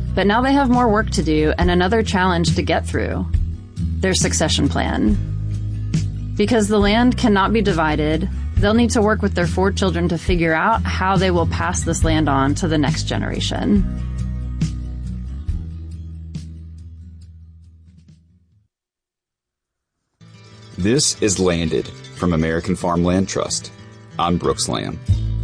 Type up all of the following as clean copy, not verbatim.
But now they have more work to do and another challenge to get through: their succession plan. Because the land cannot be divided, they'll need to work with their 4 children to figure out how they will pass this land on to the next generation. This is Landed from American Farmland Trust. I'm Brooks Lamb.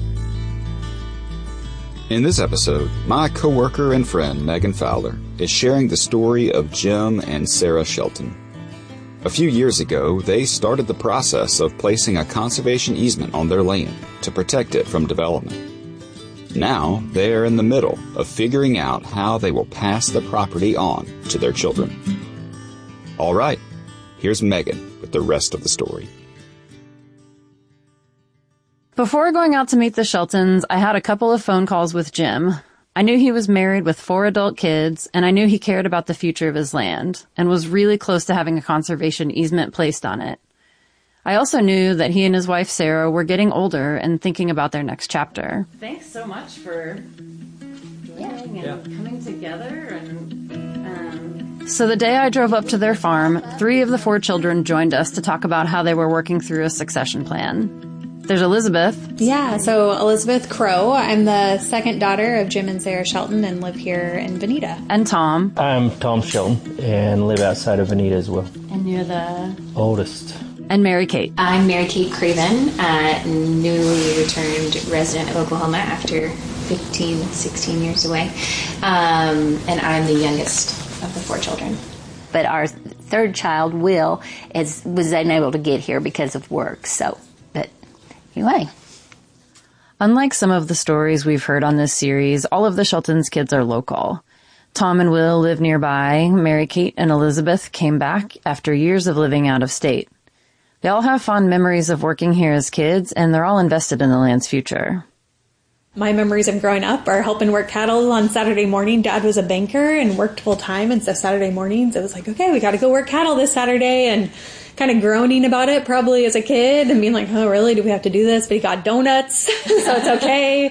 In this episode, my coworker and friend Megan Fowler is sharing the story of Jim and Sarah Shelton. A few years ago, they started the process of placing a conservation easement on their land to protect it from development. Now, they are in the middle of figuring out how they will pass the property on to their children. All right, here's Megan with the rest of the story. Before going out to meet the Sheltons, I had a couple of phone calls with Jim. I knew he was married with 4 adult kids, and I knew he cared about the future of his land and was really close to having a conservation easement placed on it. I also knew that he and his wife Sarah were getting older and thinking about their next chapter. Thanks so much for joining and coming together. So the day I drove up to their farm, 3 of the 4 children joined us to talk about how they were working through a succession plan. There's Elizabeth. Yeah, so Elizabeth Crow. I'm the second daughter of Jim and Sarah Shelton and live here in Veneta. And Tom. I'm Tom Shelton and live outside of Veneta as well. And you're the oldest. And Mary Kate. I'm Mary Kate Craven, newly returned resident of Oklahoma after 16 years away. And I'm the youngest of the 4 children. But our 3rd child, Will, was unable to get here because of work, so... Anyway. Unlike some of the stories we've heard on this series, all of the Sheltons' kids are local. Tom and Will live nearby. Mary Kate and Elizabeth came back after years of living out of state. They all have fond memories of working here as kids, and they're all invested in the land's future. My memories of growing up are helping work cattle on Saturday morning. Dad was a banker and worked full time, and so Saturday mornings it was like, okay, we got to go work cattle this Saturday, and kind of groaning about it probably as a kid and being like, oh, really? Do we have to do this? But he got donuts, so it's okay.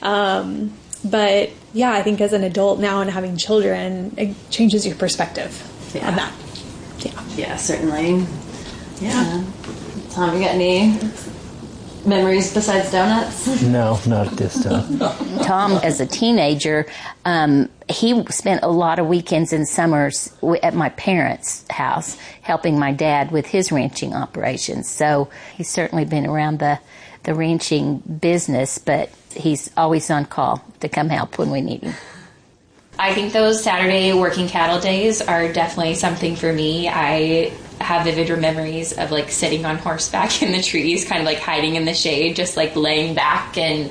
But yeah, I think as an adult now and having children, it changes your perspective on that. Yeah, certainly. Yeah. Tom, you got any memories besides donuts? No, not at this time. Tom, as a teenager, he spent a lot of weekends and summers at my parents' house helping my dad with his ranching operations. So he's certainly been around the ranching business, but he's always on call to come help when we need him. I think those Saturday working cattle days are definitely something for me. I have vivid memories of like sitting on horseback in the trees, kind of like hiding in the shade, just like laying back. And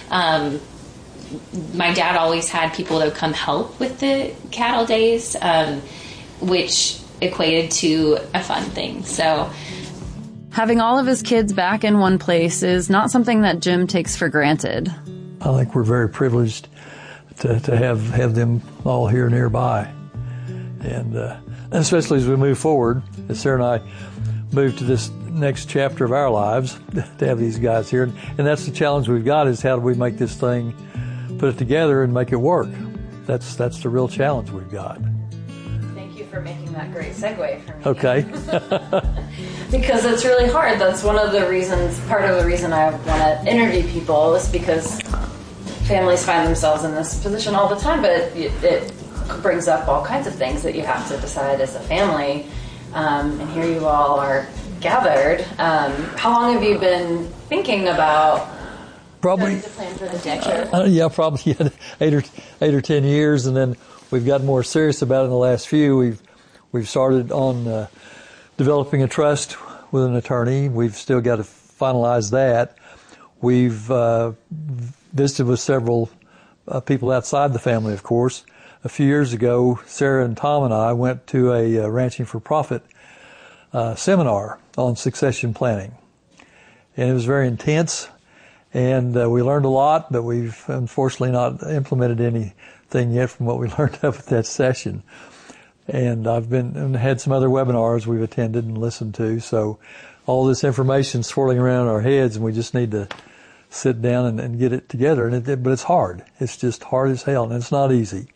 my dad always had people that would come help with the cattle days, which equated to a fun thing. So having all of his kids back in one place is not something that Jim takes for granted. I think we're very privileged to have them all here nearby. And especially as we move forward, as Sarah and I move to this next chapter of our lives, to have these guys here. And that's the challenge we've got, is how do we make this thing, put it together and make it work. That's the real challenge we've got. Thank you for making that great segue for me. Okay. Because it's really hard. That's one of the reasons, part of the reason I want to interview people is because families find themselves in this position all the time, but it brings up all kinds of things that you have to decide as a family. And here you all are gathered. How long have you been thinking about probably the plan for the future? Yeah, probably 8 or 10 years, and then we've gotten more serious about it in the last few. We've started on developing a trust with an attorney. We've still got to finalize that. We've visited with several people outside the family, of course. A few years ago, Sarah and Tom and I went to a Ranching for Profit seminar on succession planning. And it was very intense, and we learned a lot, but we've unfortunately not implemented anything yet from what we learned up at that session. And I've had some other webinars we've attended and listened to, so all this information swirling around our heads, and we just need to sit down and get it together. But it's hard. It's just hard as hell, and it's not easy.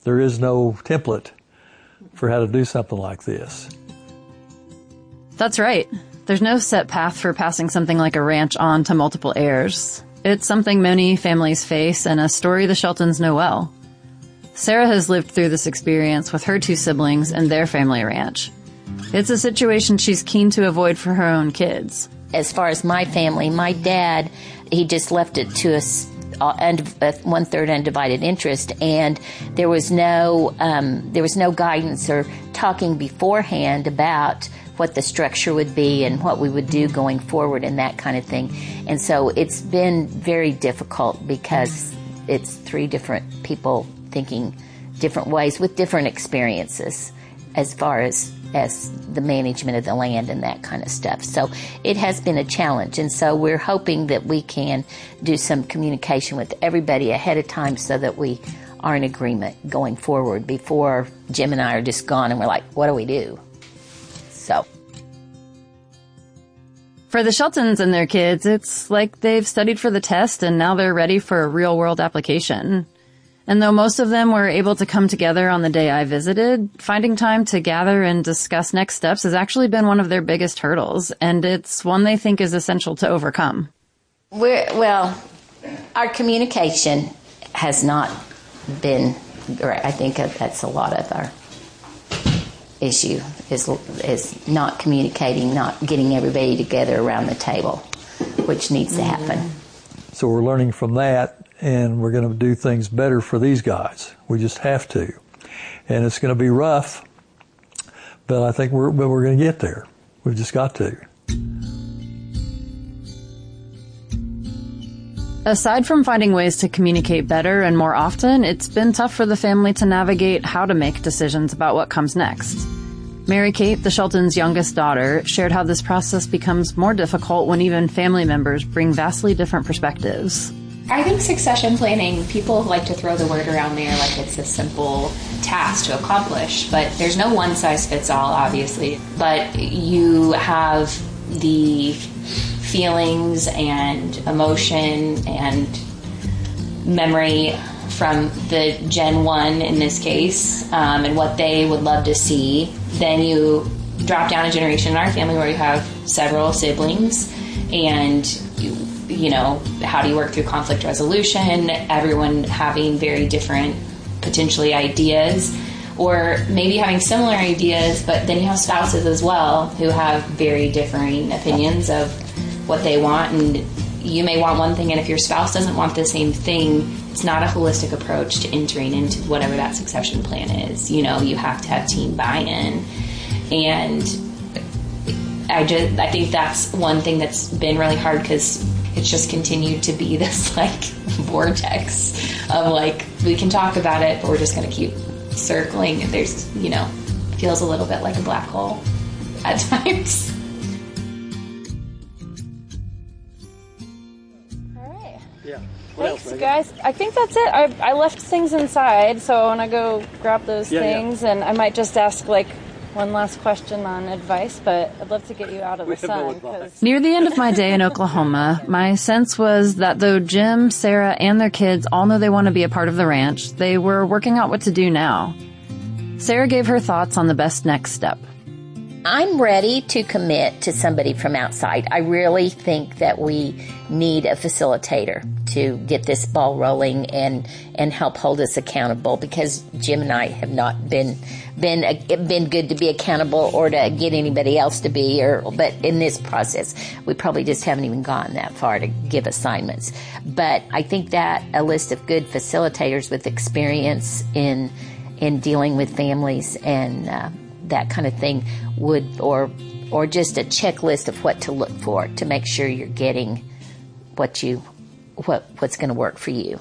There is no template for how to do something like this. That's right. There's no set path for passing something like a ranch on to multiple heirs. It's something many families face and a story the Sheltons know well. Sarah has lived through this experience with her 2 siblings and their family ranch. It's a situation she's keen to avoid for her own kids. As far as my family, my dad, he just left it to us one-third undivided interest, and there was no guidance or talking beforehand about what the structure would be and what we would do going forward and that kind of thing. And so it's been very difficult because it's 3 different people thinking different ways with different experiences as far as the management of the land and that kind of stuff. So it has been a challenge, and so we're hoping that we can do some communication with everybody ahead of time so that we are in agreement going forward before Jim and I are just gone and we're like, what do we do? So for the Sheltons and their kids, it's like they've studied for the test and now they're ready for a real-world application. And though most of them were able to come together on the day I visited, finding time to gather and discuss next steps has actually been one of their biggest hurdles, and it's one they think is essential to overcome. Our communication has not been great. I think that's a lot of our issue is not communicating, not getting everybody together around the table, which needs to happen. So we're learning from that, and we're going to do things better for these guys. We just have to. And it's going to be rough, but I think we're going to get there. We've just got to. Aside from finding ways to communicate better and more often, it's been tough for the family to navigate how to make decisions about what comes next. Mary Kate, the Sheltons' youngest daughter, shared how this process becomes more difficult when even family members bring vastly different perspectives. I think succession planning, people like to throw the word around there like it's a simple task to accomplish, but there's no one size fits all, obviously. But you have the feelings and emotion and memory from the Gen 1 in this case, and what they would love to see. Then you drop down a generation in our family where you have several siblings, and you know, how do you work through conflict resolution, everyone having very different, potentially, ideas, or maybe having similar ideas, but then you have spouses as well who have very differing opinions of what they want, and you may want one thing, and if your spouse doesn't want the same thing, it's not a holistic approach to entering into whatever that succession plan is. You know, you have to have team buy-in, and I think that's one thing that's been really hard, because it's just continued to be this like vortex of like, we can talk about it, but we're just going to keep circling. There's, you know, feels a little bit like a black hole at times. All right. Yeah. Thanks, guys. I think that's it. I left things inside, so I want to go grab those things, and I might just ask like one last question on advice, but I'd love to get you out of the sun. Near the end of my day in Oklahoma, my sense was that though Jim, Sarah, and their kids all know they want to be a part of the ranch, they were working out what to do now. Sarah gave her thoughts on the best next step. I'm ready to commit to somebody from outside. I really think that we need a facilitator to get this ball rolling and help hold us accountable, because Jim and I have not been good to be accountable or to get anybody else to be, but in this process, we probably just haven't even gone that far to give assignments. But I think that a list of good facilitators with experience in dealing with families and that kind of thing would, or just a checklist of what to look for to make sure you're getting what's going to work for you.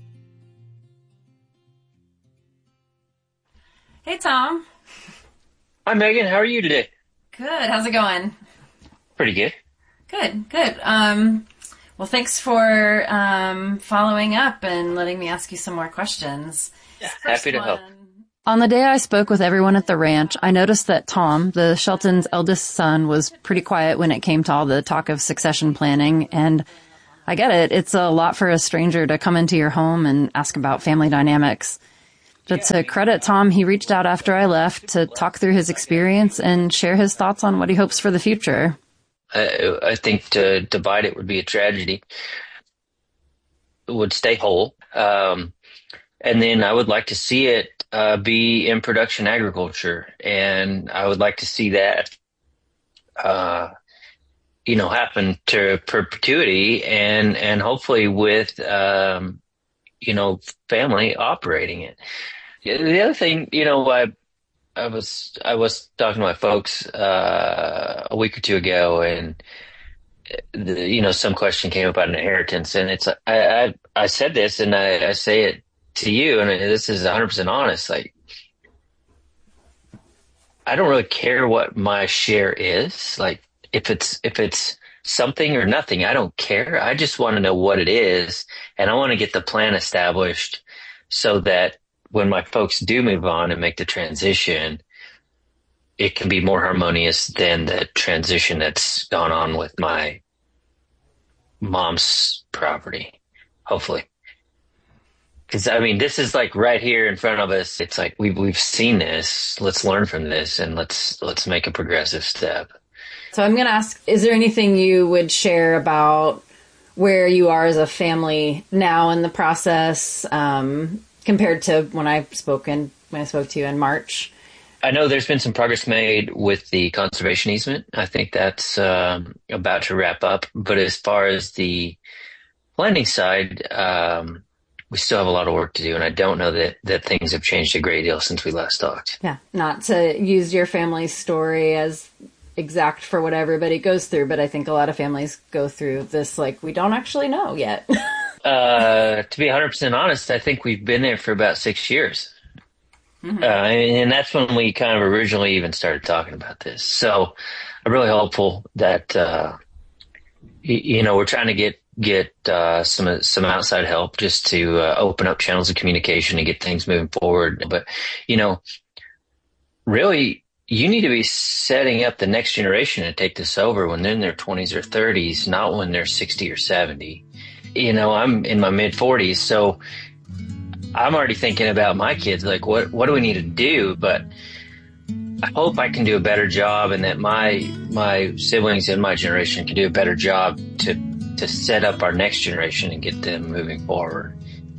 Hey, Tom. Hi, Megan. How are you today? Good. How's it going? Pretty good. Good. Well, thanks for following up and letting me ask you some more questions. Yeah, happy to help. On the day I spoke with everyone at the ranch, I noticed that Tom, the Sheltons' eldest son, was pretty quiet when it came to all the talk of succession planning, and I get it. It's a lot for a stranger to come into your home and ask about family dynamics. But to credit Tom, he reached out after I left to talk through his experience and share his thoughts on what he hopes for the future. I think to divide it would be a tragedy. It would stay whole. And then I would like to see it be in production agriculture. And I would like to see that, happen to perpetuity and hopefully with, family operating it. The other thing, I was talking to my folks a week or two ago, and some question came about inheritance, and it's I said this, and I say it to you, and this is 100% honest. Like, I don't really care what my share is. Like, if it's something or nothing, I don't care. I just want to know what it is, and I want to get the plan established so that when my folks do move on and make the transition, it can be more harmonious than the transition that's gone on with my mom's property, hopefully. Because, this is like right here in front of us. It's like we've seen this. Let's learn from this, and let's make a progressive step. So I'm going to ask, is there anything you would share about where you are as a family now in the process compared to when I spoke to you in March? I know there's been some progress made with the conservation easement. I think that's about to wrap up. But as far as the planning side, we still have a lot of work to do. And I don't know that things have changed a great deal since we last talked. Yeah, not to use your family's story as exact for what everybody goes through, but I think a lot of families go through this, like, we don't actually know yet. To be 100% honest, I think we've been there for about 6 years. Mm-hmm. And that's when we kind of originally even started talking about this. So I'm really hopeful that, we're trying to get some outside help just to open up channels of communication and get things moving forward. But, really, you need to be setting up the next generation to take this over when they're in their 20s or 30s, not when they're 60 or 70. I'm in my mid 40s, so I'm already thinking about my kids, like what do we need to do? But I hope I can do a better job, and that my siblings in my generation can do a better job to set up our next generation and get them moving forward.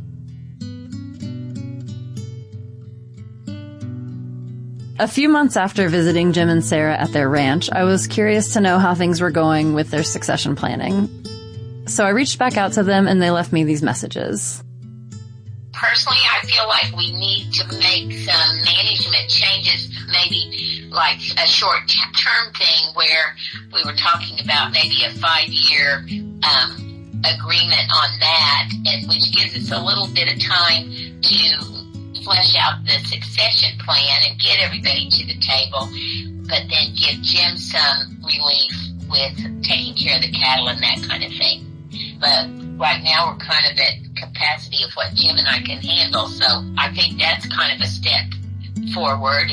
A few months after visiting Jim and Sarah at their ranch, I was curious to know how things were going with their succession planning. So I reached back out to them, and they left me these messages. Personally, I feel like we need to make some management changes, maybe like a short-term thing where we were talking about maybe a 5-year agreement on that, and which gives us a little bit of time to flesh out the succession plan and get everybody to the table, but then give Jim some relief with taking care of the cattle and that kind of thing. But right now we're kind of at capacity of what Jim and I can handle, so I think that's kind of a step forward.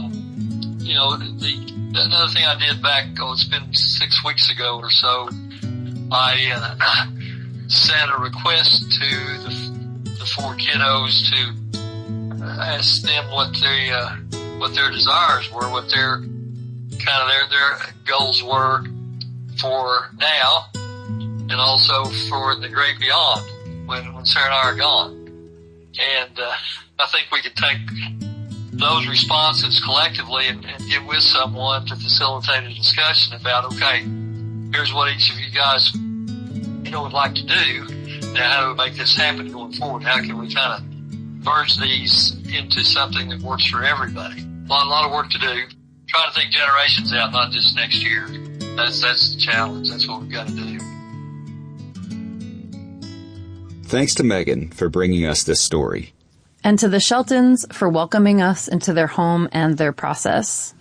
Another thing I did back, it's been 6 weeks ago or so, I sent a request to the 4 kiddos to ask them what their desires were, what their goals were for now, and also for the great beyond when Sarah and I are gone. And I think we could take those responses collectively and get with someone to facilitate a discussion about, okay, here's what each of you guys would like to do. Now, how do we make this happen going forward? How can we kind of merge these into something that works for everybody? A lot of work to do. Trying to think generations out, not just next year. That's the challenge. That's what we've got to do. Thanks to Megan for bringing us this story. And to the Sheltons for welcoming us into their home and their process.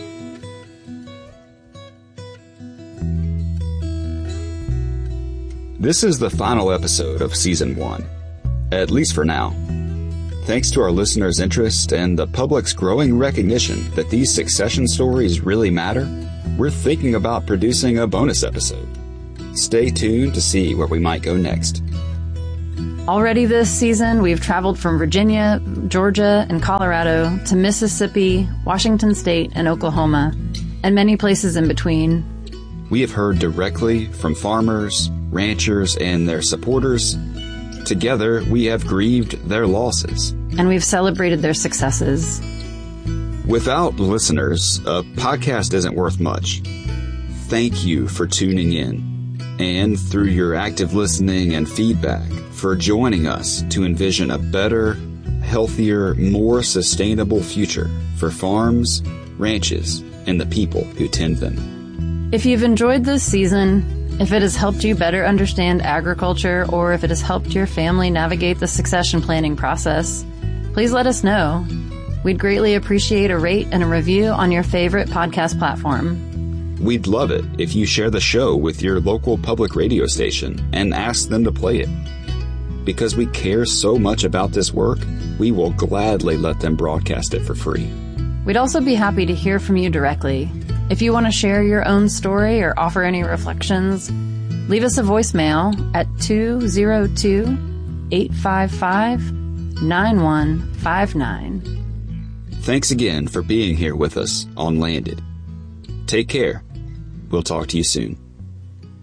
This is the final episode of Season 1, at least for now. Thanks to our listeners' interest and the public's growing recognition that these succession stories really matter, we're thinking about producing a bonus episode. Stay tuned to see where we might go next. Already this season, we've traveled from Virginia, Georgia, and Colorado to Mississippi, Washington State, and Oklahoma, and many places in between. We have heard directly from farmers, ranchers, and their supporters. Together, we have grieved their losses. And we've celebrated their successes. Without listeners, a podcast isn't worth much. Thank you for tuning in, and through your active listening and feedback, for joining us to envision a better, healthier, more sustainable future for farms, ranches, and the people who tend them. If you've enjoyed this season, if it has helped you better understand agriculture, or if it has helped your family navigate the succession planning process, please let us know. We'd greatly appreciate a rate and a review on your favorite podcast platform. We'd love it if you share the show with your local public radio station and ask them to play it. Because we care so much about this work, we will gladly let them broadcast it for free. We'd also be happy to hear from you directly. If you want to share your own story or offer any reflections, leave us a voicemail at 202-855-9159. Thanks again for being here with us on Landed. Take care. We'll talk to you soon.